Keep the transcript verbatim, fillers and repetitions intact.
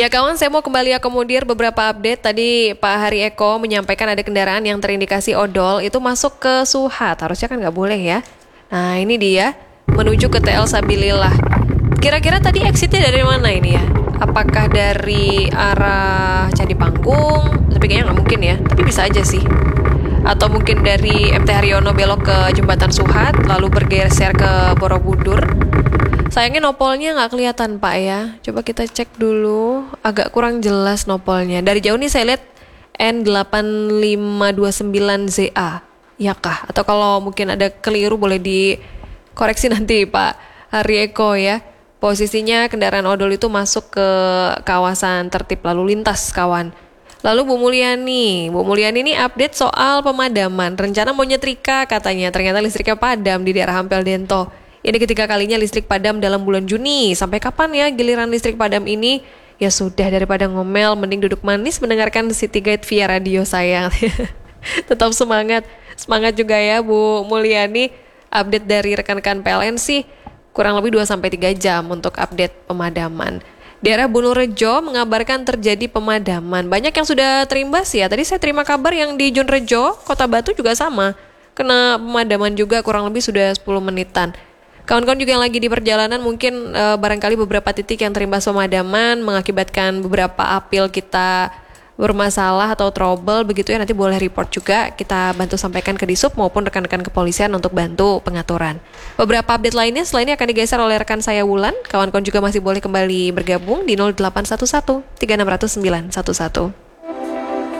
Ya kawan, saya mau kembali akomodir beberapa update. Tadi Pak Hari Eko menyampaikan ada kendaraan yang terindikasi odol itu masuk ke Suhat. Harusnya kan nggak boleh ya. Nah ini dia, menuju ke T L Sabilillah. Kira-kira tadi exitnya dari mana ini ya? Apakah dari arah Candi Panggung? Tapi kayaknya nggak mungkin ya, tapi bisa aja sih. Atau mungkin dari M T Haryono belok ke Jembatan Suhat, lalu bergeser ke Borobudur. Sayangnya nopolnya nggak kelihatan Pak ya. Coba kita cek dulu. Agak kurang jelas nopolnya. Dari jauh nih saya lihat N delapan lima dua sembilan Z A. Ya kah? Atau kalau mungkin ada keliru boleh dikoreksi nanti Pak Hari Eko ya. Posisinya kendaraan odol itu masuk ke kawasan tertib lalu lintas kawan. Lalu Bu Mulyani, Bu Mulyani ini update soal pemadaman. Rencana mau nyetrika katanya, ternyata listriknya padam di daerah Ampel Dento. Ini ketiga kalinya listrik padam dalam bulan Juni. Sampai kapan ya giliran listrik padam ini? Ya sudah, daripada ngomel, mending duduk manis mendengarkan City Guide via radio sayang. Tetap semangat. Semangat juga ya Bu Mulyani. Update dari rekan-rekan P L N sih kurang lebih dua sampai tiga jam untuk update pemadaman. Daerah Bonorejo mengabarkan terjadi pemadaman. Banyak yang sudah terimbas ya. Tadi saya terima kabar yang di Jonrejo, Kota Batu juga sama. Kena pemadaman juga kurang lebih sudah sepuluh menitan. Kawan-kawan juga yang lagi di perjalanan mungkin e, barangkali beberapa titik yang terimbas pemadaman mengakibatkan beberapa apil kita bermasalah atau trouble begitu ya, nanti boleh report juga, kita bantu sampaikan ke Disub maupun rekan-rekan kepolisian untuk bantu pengaturan. Beberapa update lainnya selain ini akan digeser oleh rekan saya Wulan. Kawan-kawan juga masih boleh kembali bergabung di nol delapan satu satu tiga enam nol nol sembilan satu satu.